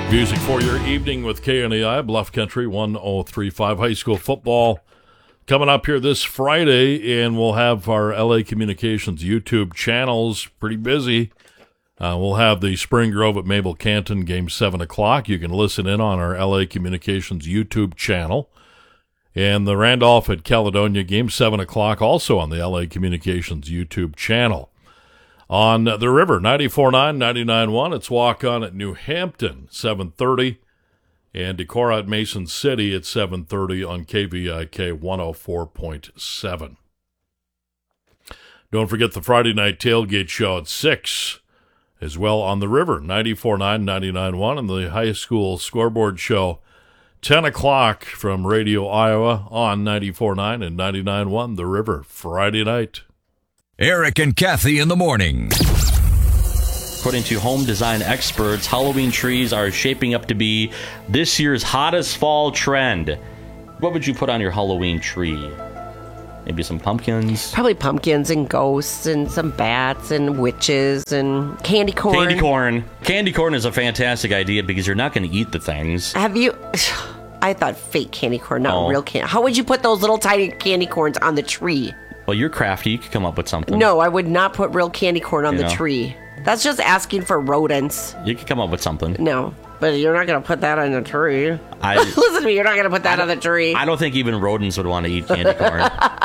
Music for your evening with KNEI, Bluff Country 103.5. High school football coming up here this Friday, and we'll have our LA Communications YouTube channels pretty busy. We'll have the Spring Grove at Mabel Canton game 7 o'clock. You can listen in on our LA Communications YouTube channel. And the Randolph at Caledonia game 7 o'clock, also on the LA Communications YouTube channel. On the river, 94.9, 99.1, it's walk-on at New Hampton, 7:30, and Decorah at Mason City at 7:30 on KVIK 104.7. Don't forget the Friday night tailgate show at 6, as well on the river, 94.9, 99.1, and the high school scoreboard show, 10 o'clock from Radio Iowa on 94.9 and 99.1, the river, Friday night. Eric and Kathy in the morning. According to home design experts, Halloween trees are shaping up to be this year's hottest fall trend. What would you put on your Halloween tree? Maybe some pumpkins? Probably pumpkins and ghosts and some bats and witches and candy corn. Candy corn. Candy corn is a fantastic idea because you're not going to eat the things. Have you... I thought fake candy corn, not real candy. How would you put those little tiny candy corns on the tree? Well, you're crafty. You could come up with something. No, I would not put real candy corn on the tree. That's just asking for rodents. You could come up with something. No, but you're not going to put that on the tree. Listen to me, you're not going to put that on the tree. I don't think even rodents would want to eat candy corn.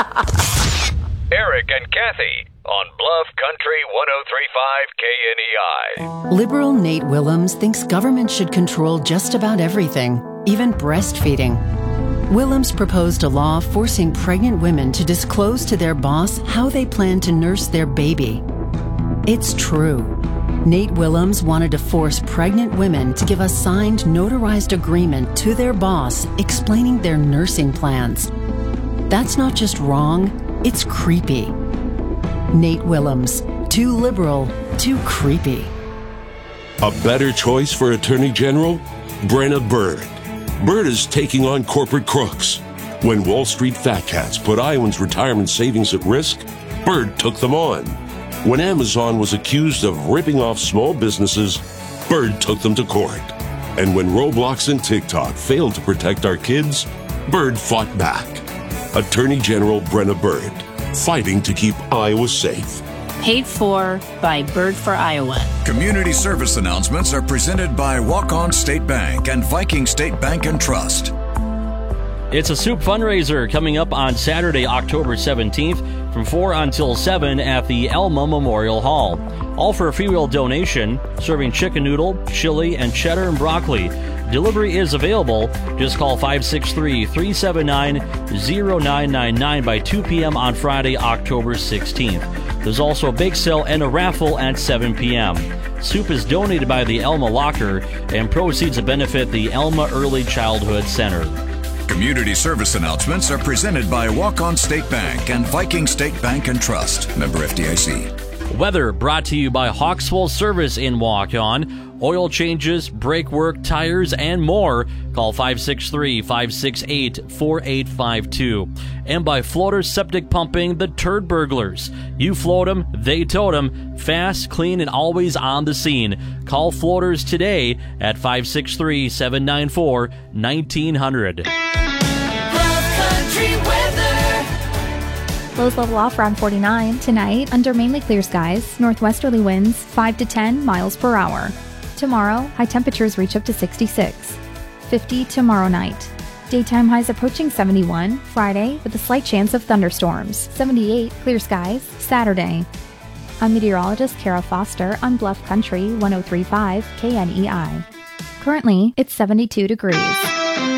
Eric and Kathy on Bluff Country 103.5 KNEI. Liberal Nate Willems thinks government should control just about everything, even breastfeeding. Willems proposed a law forcing pregnant women to disclose to their boss how they plan to nurse their baby. It's true. Nate Willems wanted to force pregnant women to give a signed, notarized agreement to their boss explaining their nursing plans. That's not just wrong, it's creepy. Nate Willems, too liberal, too creepy. A better choice for Attorney General? Brenna Bird. Bird is taking on corporate crooks. When Wall Street fat cats put Iowans' retirement savings at risk, Bird took them on. When Amazon was accused of ripping off small businesses, Bird took them to court. And when Roblox and TikTok failed to protect our kids, Bird fought back. Attorney General Brenna Bird, fighting to keep Iowa safe. Paid for by Bird for Iowa. Community service announcements are presented by Walk-On State Bank and Viking State Bank and Trust. It's a soup fundraiser coming up on Saturday, October 17th from 4 until 7 at the Elma Memorial Hall. All for a free-will donation, serving chicken noodle, chili, and cheddar and broccoli. Delivery is available. Just call 563-379-0999 by 2 p.m. on Friday, October 16th. There's also a bake sale and a raffle at 7 p.m. Soup is donated by the Elma Locker, and proceeds to benefit the Elma Early Childhood Center. Community service announcements are presented by Walk-On State Bank and Viking State Bank and Trust. Member FDIC. Weather brought to you by Hawkswell Service in Walk-On. Oil changes, brake work, tires, and more. Call 563-568-4852. And by Floater Septic Pumping, the Turd Burglars. You float them, they tote them. Fast, clean, and always on the scene. Call Floaters today at 563-794-1900. Lows level off around 49. Tonight, under mainly clear skies, northwesterly winds 5 to 10 miles per hour. Tomorrow, high temperatures reach up to 66. 50 tomorrow night. Daytime highs approaching 71. Friday, with a slight chance of thunderstorms. 78, clear skies. Saturday. I'm meteorologist Kara Foster on Bluff Country 103.5 KNEI. Currently, it's 72 degrees.